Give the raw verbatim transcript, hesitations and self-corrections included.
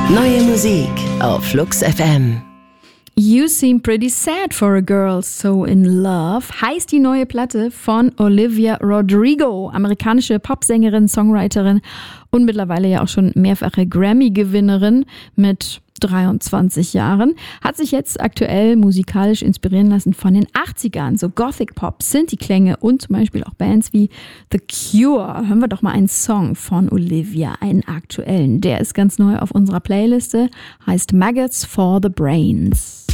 Neue Musik auf Flux F M. You Seem Pretty Sad for a Girl So in Love heißt die neue Platte von Olivia Rodrigo, amerikanische Popsängerin, Songwriterin und mittlerweile ja auch schon mehrfache Grammy-Gewinnerin mit dreiundzwanzig Jahren, hat sich jetzt aktuell musikalisch inspirieren lassen von den achtzigern, so Gothic Pop, Synthie-Klänge und zum Beispiel auch Bands wie The Cure. Hören wir doch mal einen Song von Olivia, einen aktuellen. Der ist ganz neu auf unserer Playliste, heißt Maggots for the Brains.